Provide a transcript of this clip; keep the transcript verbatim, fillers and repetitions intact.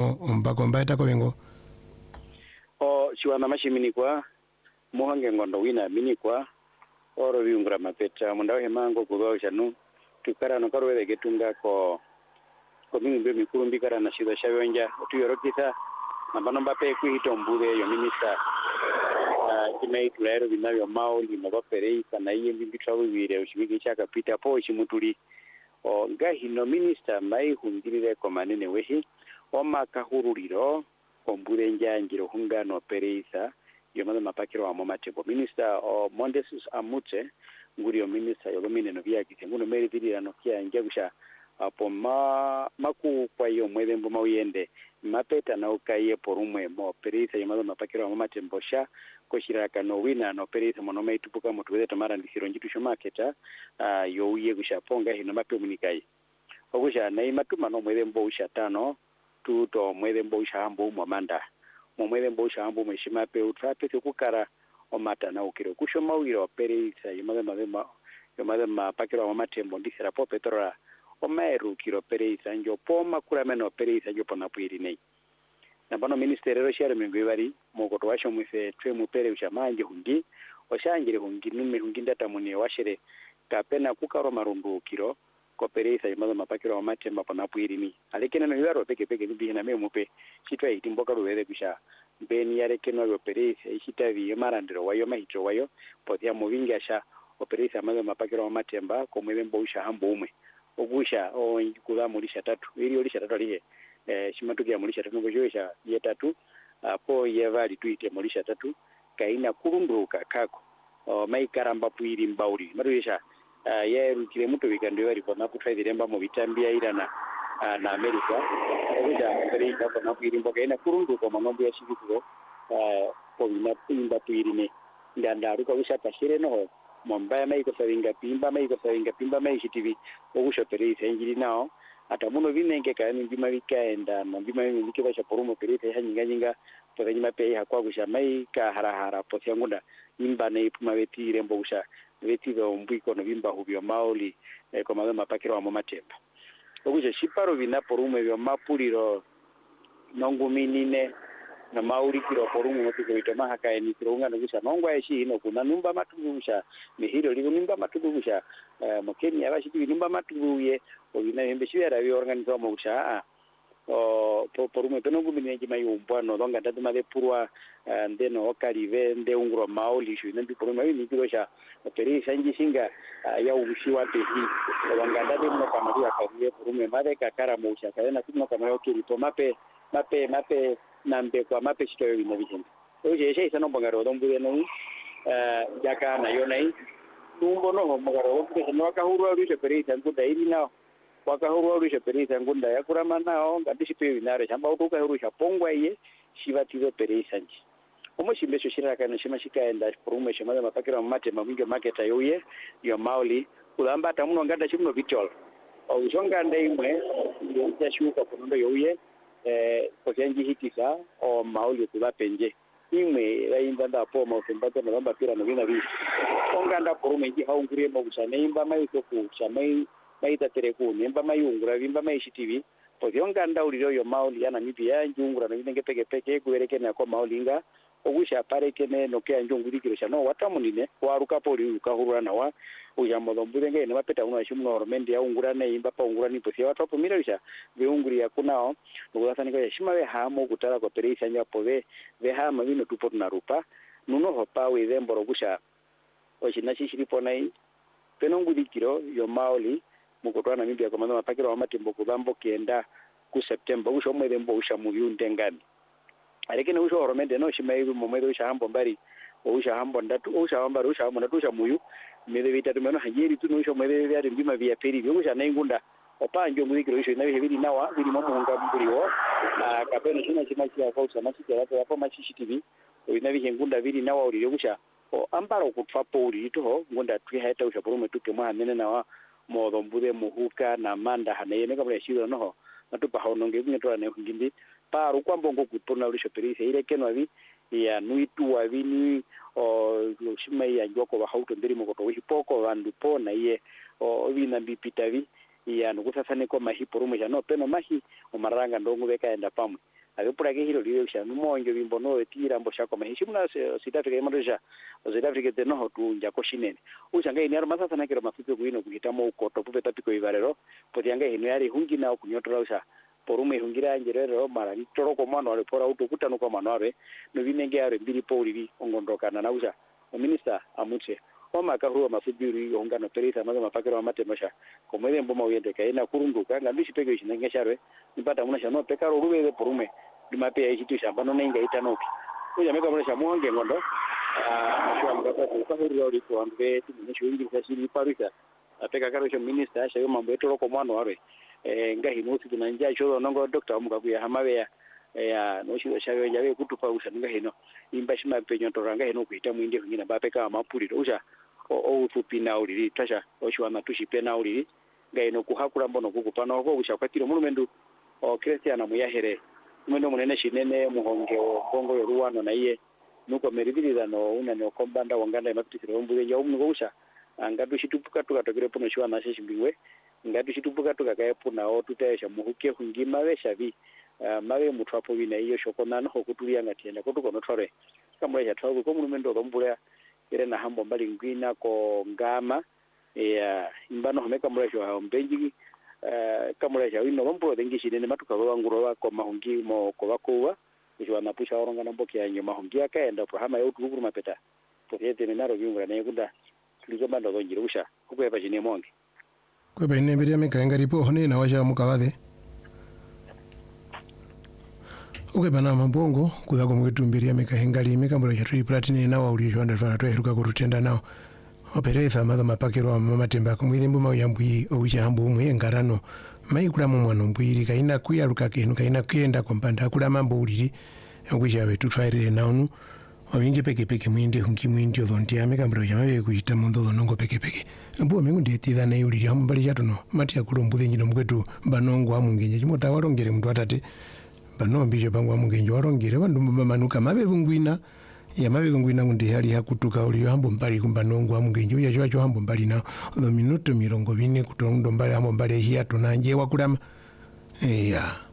no umbako mbaita ko bengo o chiwana mashimini kwa muhange ngondo wina mini kwa oro viungra mapeta mundawe mango kudo chanu tukara no karwe getunga ko ko mimbe mikuru mbikara na shida shavonja tuyorokita nambano mbape kuhito mbude yo minister uh kimei tulero binavyo mauli no baperei kana iye mbimbi travel wire ushibiki chaka pita po chimutuli o ngahi no minister mai hungirire ko manene wehi o makahururiro kombure njangiro hungano pereisa yomada mapakiro wa momatebo minister o Mondesus Amute nguri o minister yo mine no bya kitenguno meri dirira no kya njagusha apo ma maku kwa yo mwedembo mauyende mapeta na ukaye porumwe mo pereisa yomada mapakiro wa momatembo sha koshiraka no wina no pereisa monoma itupuka mutuweze tamara ndisiro njitusho marketa uh, yo uye gusha ponga hino mape munikai ogusha na imatuma no mwedembo usha tano tuto mwedembo usha hambo mwamanda mwedembo usha hambo mweshima pe utrape kukara omata na ukiro kusho mawiro pereisa yomada mabema yomada mapakiro wa matembo ndisira po petrora omeru kiro pereisa njo poma kurameno pereisa njo pona puiri nei na bano ministerero share mengwebari mokoto washo mwife twe mupere ushamanje hundi oshanjire hungi nume hungi ndata muni washere kapena kukaro marundu kiro ko pereisa yamaza mapakiro wa matemba pona puiri ni alekena no yaro peke peke bibi na me mupe chitwa itimboka ruwere bisha beni yare kenwa yo pereisa ishitavi yamarandiro wayo mahitro wayo potia movinga sha opereisa yamaza mapakiro wa matemba ko mwembo usha hambo umwe ogusha o kula mulisha tatu ili olisha tatu alihe eh shimatukia mulisha tatu ngojoesha ye tatu apo yevali tuite mulisha tatu kaina kurunduka kako o mai karamba puiri mbauri maruisha uh, ye rukire muto wikando yari kwa napu twaithiremba mu bitambia ira na uh, na America ogusha perika kwa napu iri mboka ina kurunduka manombo ya shikiko uh, po ina pimba puiri ne ndandaruka usha tashire no Mombaya mai ko savinga pimba mai ko savinga pimba mai shitivi ogusha perisa injiri nao ata muno vinenge kani ndima wikaenda ndima ndike basha porumo perita hanyinga nyinga tokanyima pe hakwa gusha mai ka harahara potya ngunda imba nei puma weti rembo gusha weti do mbiko no bimba hubyo mauli eh, ko magama pakiro wa matemba ogusha shiparo vina porumo byo mapuliro nonguminine na mauri kiro porumo motiko bitoma hakaeni kiro ngana gusha nongwa eshi ino kuna numba matugusha mihiro ligo numba matugusha uh, mokeni abashi numba matuguye obina yembe shibera bi organizo mo gusha o po porumo penongu minenji mayumba no longa ndatu male purwa ndeno okalive nde ungro mauli shu ndi porumo ni kirosha operi sanji singa ya ubushiwa tehi longa ndatu no kama ya karie porumo male kakara mo gusha kana kuno kama yokiri to mape mape mape nambe kwa mape shitoyo ina bijenda oje she isano bangaro dombure no eh jaka na yonai tumbo no bangaro ko no kahuru ari se perita nguda iri na wakahuru ari se perita ngunda ya kurama nao ngadishi pe winare chamba utuka huru cha pongwa iye shivatizo perisa nji omo shimbecho shiraka na shima shikaenda porume shema mapakira mate maminge market ayoye yo mauli kulamba tamuno ngada chimno vitol o jonga ndeimwe ya shuka kunondo yoye eh kosenji hitisa o mauli kulapenje imwe raimba ndapo maufembato na lamba pira na vina vi onganda porume nji haungure mo gusane imba mai toku chamai mai tatereku nemba mai ungura vimba mai shitivi pozionga ndauliro yo mauli yana mibia njungura na vinenge peke peke kuwereke na kwa maulinga ogusha pareke ne nokea njungurikiro shano watamunine waruka poli ukahurana wa ujamodombure ngene mapeta uno ashimno ormendi ya ungura ne imba pa ungura ni posia watu pomirisha viunguri ya kunao nukulasani kwa shima we hamo kutala kwa perisa nya pove ve hama vino tupo tunarupa nuno hopa we themboro gusha oshina shishiripo nai penongurikiro yo mauli mukutwana mibia kwa mando mapakiro wa matembo kudambo kienda ku September usho mwede mbo usha muyunde ngani alekene usho oromende no shimaibu mwede usha hambo mbari usha hambo ndatu usha hamba usha hambo ndatu usha muyu mede vitatu meno hajeri tu no usho mwede vyari ndima vya peri usha naingunda opanjo mwikiro usho nawe hevidi nawa vidi mamunga mburiwo kapeno shina chima chia kwa usha machi kia hapo machi shitivi inavi hengunda vidi nawa uri usha o ambaro kutfapo uri ito ngunda tui haeta usha porume tuke mwa nene nawa modo mbude muhuka na manda hanene kabla shiro no natupa haononge ngetwa ne ngindi paru kwambo ngokutona ulisho perisa ile kenwa vi ya nuitu wa vini o shima ya njoko wa hauto ndiri mokoto wihipoko vandu pona iye o vina bipitavi ya nukusasa neko mahi porumo ya no peno mahi umaranga ndongu weka enda pamu akepura ke hilo liwe sha numonjo bimbono etira mbo shako mahishimuna South Africa imarisha South Africa teno hotu njako shinene uchanga ini aroma sasa nakira mafuko kuino kuhitamo ukoto pupe tapiko ibarero potianga ino yari hungi na kunyotora usha porume hungira njerero mara nitoro ko mano ale pora uto kutano ko mano abe no binenge are mbili poli ongondoka na usha minister amutse oma kahuru mafibiri ongano perisa maga mapakero amatemosha komwele mboma uyende kaina kurunduka ngambishi peke ishinenge sharwe nipata muna shano pekaro ruwe porume dimape ya ichitu shamba no nenga itanoki uja meka muna shamuonge ngondo ah shwa mkapa kwa huru ori ko ambe timisho ingi sashiri parika apeka karo sho minister asha yo mambo etoro ko mwana ware eh ngahi no siku nanja cho nongo doctor amuka kuya hamabe ya ya no shi shayo yawe kutupa usha ngahi no imbashi mapenyo toranga hino kuita mwinde ngina bapeka amapuri usha o utupina uliri tasha oshwana tushipena uliri ngahi no kuhakura mbono kukupana ko usha kwatiro mulumendu o Christian muyahere mwendo munene shinene muhonge bongo yoruwano na iye nuko meribiriza no una no kombanda wanganda mapitisiro ombuye ya umnugo usha ngadu shitupuka tukatokire puno shwa na shishimbiwe ngadu shitupuka tukakaye puna o tutesha muhuke hungima we shavi uh, mawe mutwapo bina iyo shokona no kutulia ngatienda kutuko no tore kamwe ya twago ko munumendo rombula ire na hambo mbali ngwina ko ngama ya imbano homeka mresho ha mbenji uh, kamresha wino rombo dengishi nene matuka wanguro wako mahungi mo ko bakowa ishwa na pusha oronga na mboki ya nyuma hungi akaenda pro hama yotu guru mapeta poyete nenaro byungura ne kunda tulizo ndo gonjira usha kukweba chine monge kweba ine mbere meka ngaripo hone na washa mukawathe ukweba na mambongo kuthako mwetu mbere meka hengari meka mbere ya tri platini na wa uli shwanda fara tweruka kurutenda nao operetha matha mapakero amatemba kumwithimbu mau yambui owisha hambu umwe ngarano maikura mu mwana mbwiri kaina kuyaruka kenu kaina kenda kompanda kula mambo uliri ngwisha wetu twaire naonu Wawingi peke peke mwindi hunki mwindi othonti ya meka mbro yamawe kuhita mundo thonongo peke peke. Mbuwa mengu ndetitha na yuliri hamu mbali jato no. Mati ya kuro mbuthe njino mkwetu banongo wa mungenye. Jimota warongere mtu watate. Bano mbisho pangu wa mungenye warongere. Wandu manuka mawe thungwina. Ya mawe thungwina ngundi hali hakutuka uli hambo mbali kumbanongo wa mungenye. Uya chua chua hambo mbali na. Otho minuto mirongo vine kutongo mbali hambo mbali hiya tunanje wakulama. Eya.